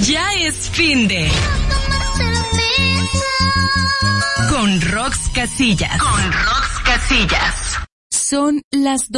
Ya es finde. Con Rox Casillas. Son las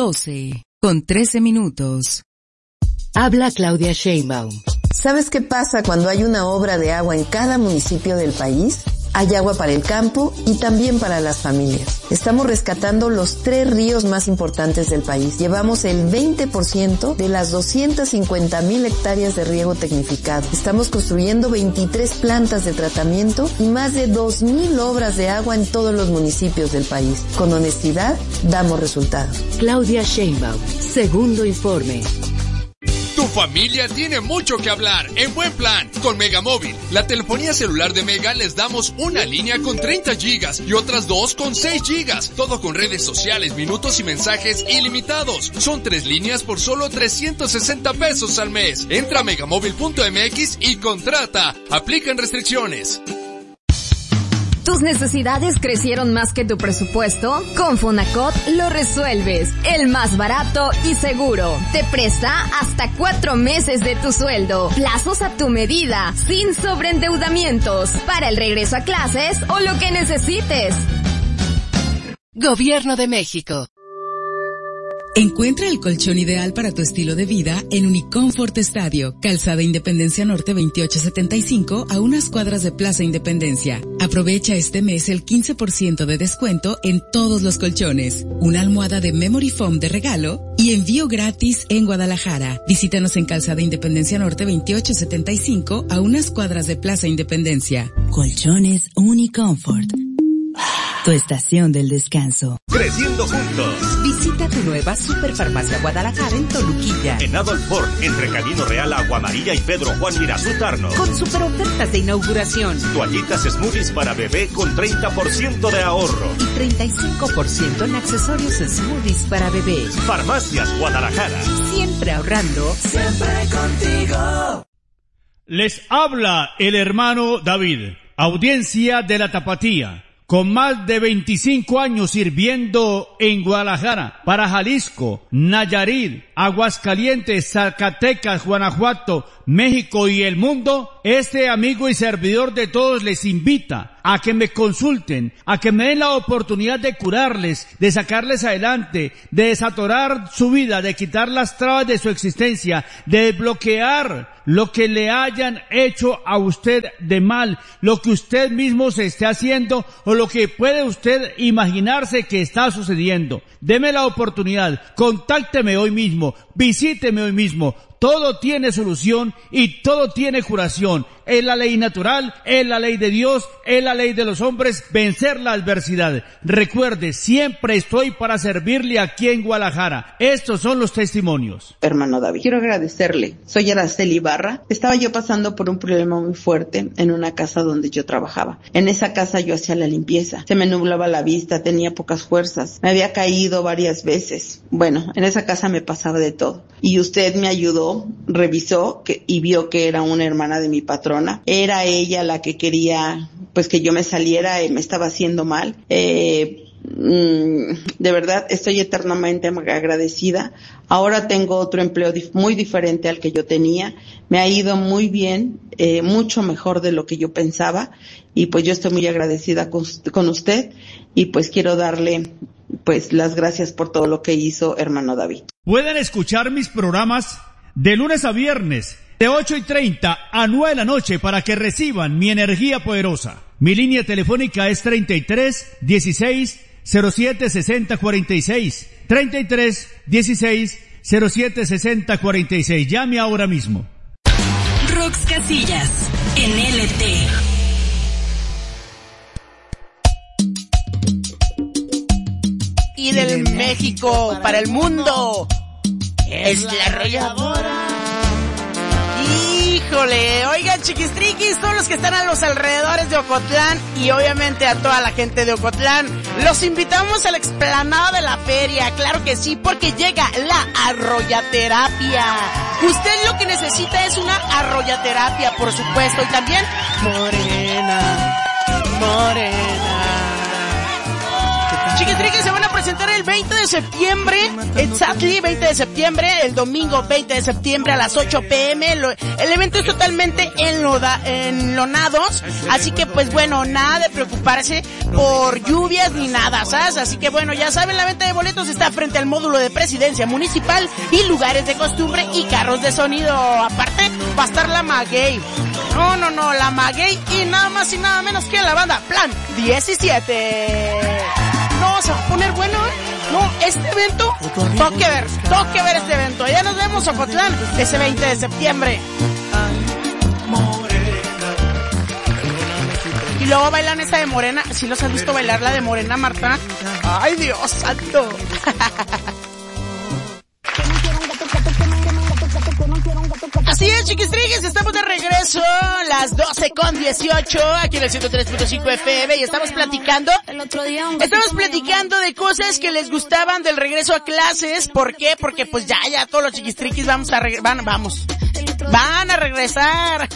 12:13. Habla Claudia Sheinbaum. ¿Sabes qué pasa cuando hay una obra de agua en cada municipio del país? Hay agua para el campo y también para las familias. Estamos rescatando los 3 ríos más importantes del país. Llevamos el 20% de las 250,000 hectáreas de riego tecnificado. Estamos construyendo 23 plantas de tratamiento y más de 2,000 obras de agua en todos los municipios del país. Con honestidad, damos resultados. Claudia Sheinbaum, segundo informe. Tu familia tiene mucho que hablar en Buen Plan con Megamóvil. La telefonía celular de Mega les damos una línea con 30 gigas y otras 2 con 6 gigas. Todo con redes sociales, minutos y mensajes ilimitados. Son 3 líneas por solo 360 pesos al mes. Entra a megamóvil.mx y contrata. Aplican restricciones. ¿Tus necesidades crecieron más que tu presupuesto? Con Fonacot lo resuelves. El más barato y seguro. Te presta hasta 4 meses de tu sueldo. Plazos a tu medida, sin sobreendeudamientos. Para el regreso a clases o lo que necesites. Gobierno de México. Encuentra el colchón ideal para tu estilo de vida en Unicomfort Estadio, Calzada Independencia Norte 2875, a unas cuadras de Plaza Independencia. Aprovecha este mes el 15% de descuento en todos los colchones, una almohada de Memory Foam de regalo y envío gratis en Guadalajara. Visítanos en Calzada Independencia Norte 2875, a unas cuadras de Plaza Independencia. Colchones Unicomfort. Tu estación del descanso. Creciendo juntos. Visita tu nueva Superfarmacia Guadalajara en Toluquilla. En Adolf Ford, entre Camino Real, Agua Amarilla y Pedro Juan Mirazú Tarno. Con super ofertas de inauguración. Toallitas smoothies para bebé con 30% de ahorro. Y 35% en accesorios smoothies para bebé. Farmacias Guadalajara. Siempre ahorrando. Siempre contigo. Les habla el hermano David. Audiencia de la Tapatía. Con más de 25 años sirviendo en Guadalajara, para Jalisco, Nayarit, Aguascalientes, Zacatecas, Guanajuato, México y el mundo, este amigo y servidor de todos les invita a que me consulten, a que me den la oportunidad de curarles, de sacarles adelante, de desatorar su vida, de quitar las trabas de su existencia, de desbloquear lo que le hayan hecho a usted de mal, lo que usted mismo se esté haciendo o lo que puede usted imaginarse que está sucediendo. Deme la oportunidad, contácteme hoy mismo, visíteme hoy mismo. Todo tiene solución y todo tiene curación. Es la ley natural, es la ley de Dios, es la ley de los hombres, vencer la adversidad. Recuerde, siempre estoy para servirle aquí en Guadalajara. Estos son los testimonios. Hermano David, quiero agradecerle. Soy Araceli Ibarra. Estaba yo pasando por un problema muy fuerte en una casa donde yo trabajaba. En esa casa yo hacía la limpieza. Se me nublaba la vista, tenía pocas fuerzas. Me había caído varias veces. Bueno, en esa casa me pasaba de todo. Y usted me ayudó, revisó y vio que era una hermana de mi patrona. Era ella la que quería, pues, que yo me saliera y me estaba haciendo mal. De verdad, estoy eternamente agradecida. Ahora tengo otro empleo muy diferente al que yo tenía. Me ha ido muy bien, mucho mejor de lo que yo pensaba. Y pues yo estoy muy agradecida con usted. Y pues quiero darle, pues, las gracias por todo lo que hizo, hermano David. Pueden escuchar mis programas de lunes a viernes, de 8:30 a 9 de la noche, para que reciban mi energía poderosa. Mi línea telefónica es 33 16 07 60 46. 33 16 07 60 46. Llame ahora mismo. Rox Casillas, en LT. Y del México para el mundo es la arrolladora. Híjole, oigan, chiquistriquis, todos los que están a los alrededores de Ocotlán y obviamente a toda la gente de Ocotlán, los invitamos a la explanada de la feria, claro que sí, porque llega la arroyaterapia. Usted lo que necesita es una arroyaterapia, por supuesto, y también morena, morena. Chiquistriquis se van a presentar el 20 de septiembre, exactly 20 de septiembre, el domingo 20 de septiembre a las 8 p.m. El evento es totalmente enlonados, así que pues bueno, nada de preocuparse por lluvias ni nada, ¿sabes? Así que bueno, ya saben, la venta de boletos está frente al módulo de Presidencia Municipal y lugares de costumbre y carros de sonido. Aparte, va a estar la Maguey. No, la Maguey y nada más y nada menos que la banda Plan 17. No, se va a poner bueno, ¿eh? No, este evento, toque ver este evento. Ya nos vemos, Ocotlán, ese 20 de septiembre. Y luego bailan esa de Morena. ¿Sí los has visto bailar la de Morena, Marta? ¡Ay, Dios santo! Así es, Chiquistriquis, estamos de regreso, las 12:18, aquí en el 103.5 FM, y estamos platicando de cosas que les gustaban del regreso a clases. ¿Por qué? Porque pues ya todos los Chiquistriquis van a regresar.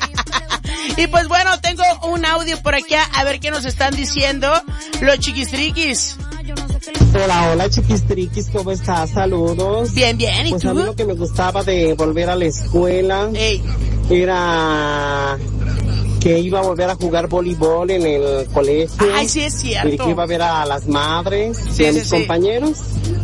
Y pues bueno, tengo un audio por acá, a ver qué nos están diciendo los Chiquistriquis. Hola Chiquistriquis, ¿cómo estás? Saludos. Bien, ¿y pues tú? A mí lo que me gustaba de volver a la escuela era que iba a volver a jugar voleibol en el colegio. Ay, sí es cierto. Y que iba a ver a las madres y a mis compañeros.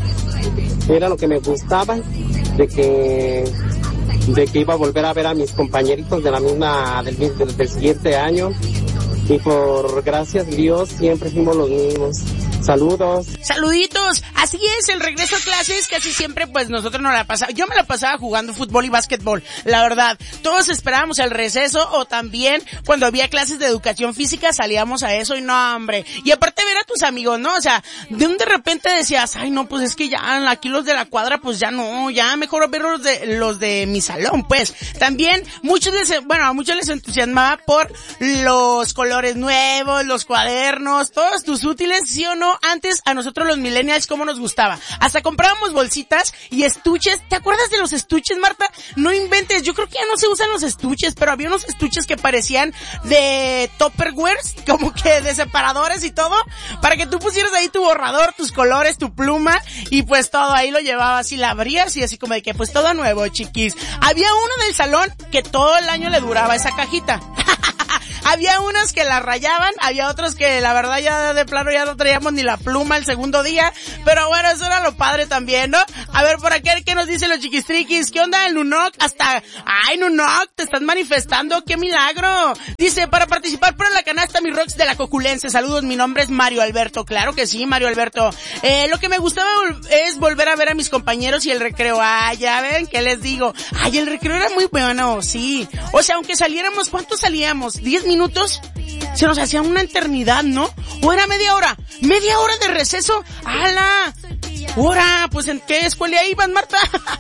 Era lo que me gustaba, de que iba a volver a ver a mis compañeritos de la misma, del siguiente año. Y por gracias a Dios siempre fuimos los mismos. Saludos. Saluditos. Así es, el regreso a clases casi siempre pues nosotros nos la pasamos. Yo me la pasaba jugando fútbol y básquetbol, la verdad. Todos esperábamos el receso o también cuando había clases de educación física salíamos a eso y no, hombre. Y aparte ver a tus amigos, ¿no? O sea, de repente decías, ay no, pues es que ya aquí los de la cuadra pues ya no, ya mejor ver los de mi salón, pues. También a muchos les entusiasmaba por los colores nuevos, los cuadernos, todos tus útiles, ¿sí o no? Antes a nosotros los millennials cómo nos gustaba. Hasta comprábamos bolsitas y estuches. ¿Te acuerdas de los estuches, Marta? No inventes, yo creo que ya no se usan los estuches, pero había unos estuches que parecían de Tupperware, como que de separadores y todo, para que tú pusieras ahí tu borrador, tus colores, tu pluma, y pues todo ahí lo llevabas y la abrías y así como de que pues todo nuevo, chiquis. Había uno del salón que todo el año le duraba esa cajita. Había unos que la rayaban, había otros que la verdad ya de plano ya no traíamos ni la pluma el segundo día, pero bueno, eso era lo padre también, ¿no? A ver, por aquí, ¿qué nos dicen los Chiquistriquis? ¿Qué onda el Nunok? ¡Ay, Nunok! Te estás manifestando, ¡qué milagro! Dice, para participar por la canasta, mi Rocks de la Coculense. Saludos, mi nombre es Mario Alberto. Claro que sí, Mario Alberto. Lo que me gustaba es volver a ver a mis compañeros y el recreo. Ay, ya ven, ¿qué les digo? Ay, el recreo era muy bueno, sí. O sea, aunque saliéramos, ¿cuánto salíamos? ¿10 minutos? Se nos hacía una eternidad, ¿no? ¿O era media hora? ¿Media hora de receso? ¡Hala! ¡Hora! Pues ¿en qué escuela iban, Marta?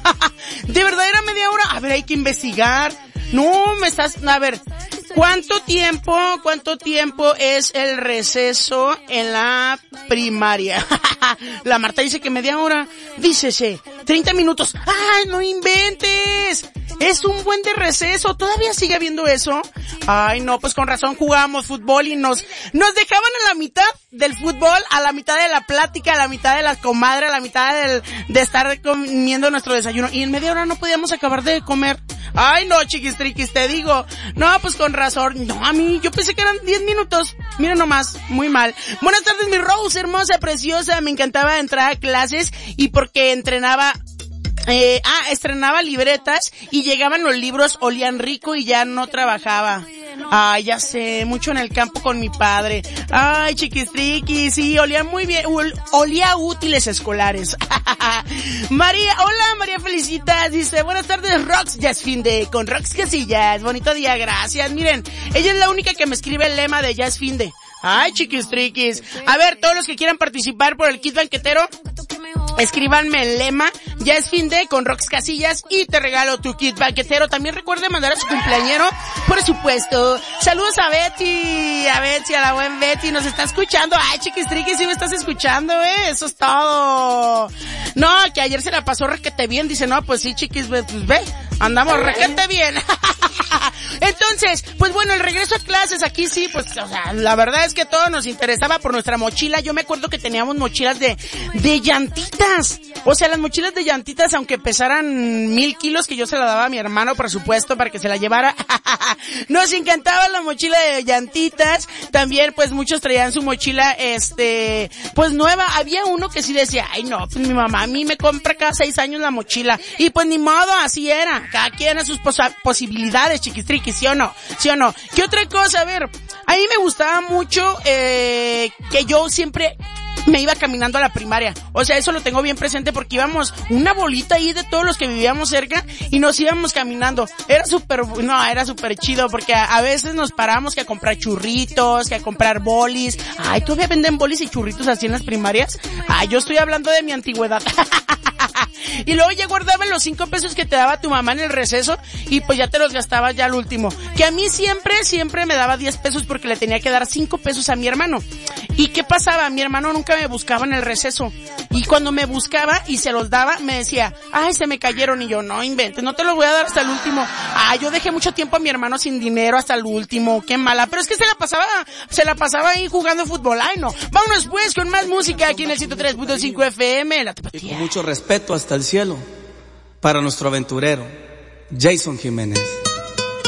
¿De verdad era media hora? A ver, hay que investigar. No, a ver, ¿cuánto tiempo es el receso en la primaria? La Marta dice que media hora. Dícese, 30 minutos. ¡Ay, no inventes! Es un buen de receso. ¿Todavía sigue habiendo eso? Ay, no, pues con razón jugábamos fútbol y nos dejaban a la mitad del fútbol, a la mitad de la plática, a la mitad de las comadres, a la mitad de estar comiendo nuestro desayuno. Y en media hora no podíamos acabar de comer. Ay, no, Chiquistriquis, te digo. No, pues con razón. No, a mí, yo pensé que eran 10 minutos. Mira nomás, muy mal. Buenas tardes, mi Rose, hermosa, preciosa. Me encantaba entrar a clases y porque estrenaba libretas y llegaban los libros, olían rico y ya no trabajaba. Ay, ya sé, mucho en el campo con mi padre. Ay, Chiquistriquis, sí, olía muy bien, olía útiles escolares. María, hola, María Felicitas, dice, buenas tardes, Rox, ya es fin de, con Rox Casillas, bonito día, gracias. Miren, ella es la única que me escribe el lema de ya es fin de. Ay, Chiquistriquis. A ver, todos los que quieran participar por el kit banquetero, escríbanme el lema, ya es fin de, con Rox Casillas, y te regalo tu kit banquetero. También recuerde mandar a su cumpleañero, por supuesto. Saludos a Betty, a la buen Betty, nos está escuchando. Ay, Chiquistriquis, sí me estás escuchando, eso es todo. No, que ayer se la pasó requete bien, dice, no, pues sí, Chiquis, pues ve, andamos requete bien. Entonces, pues bueno, el regreso a clases aquí sí, pues, o sea, la verdad es que todo nos interesaba por nuestra mochila. Yo me acuerdo que teníamos mochilas de llantitas. O sea, las mochilas de llantitas, aunque pesaran 1000 kilos, que yo se la daba a mi hermano, por supuesto, para que se la llevara. Nos encantaba la mochila de llantitas. También, pues, muchos traían su mochila, pues, nueva. Había uno que sí decía, ay, no, pues mi mamá a mí me compra cada 6 años la mochila. Y pues ni modo, así era. Cada quien a sus posibilidades, chiquistriquis, ¿sí o no? ¿Sí o no? ¿Qué otra cosa? A ver, a mí me gustaba mucho, que yo siempre me iba caminando a la primaria. O sea, eso lo tengo bien presente porque íbamos una bolita ahí de todos los que vivíamos cerca y nos íbamos caminando. Era súper chido porque a veces nos parábamos que a comprar churritos, que a comprar bolis. Ay, ¿todavía venden bolis y churritos así en las primarias? Ay, yo estoy hablando de mi antigüedad. Y luego ya guardaban los 5 pesos que te daba tu mamá en el receso y pues ya te los gastabas ya al último. Que a mí siempre me daba 10 pesos porque le tenía que dar 5 pesos a mi hermano. ¿Y qué pasaba? Mi hermano nunca me buscaba en el receso. Y cuando me buscaba y se los daba, me decía, ay, se me cayeron. Y yo, no inventes, no te los voy a dar hasta el último. Ay, yo dejé mucho tiempo a mi hermano sin dinero hasta el último. Qué mala. Pero es que se la pasaba ahí jugando fútbol. Ay, no. Vámonos pues con más música aquí en el 103.5 FM, La Tapatía. Y con mucho respeto hasta el cielo para nuestro aventurero, Jason Jiménez.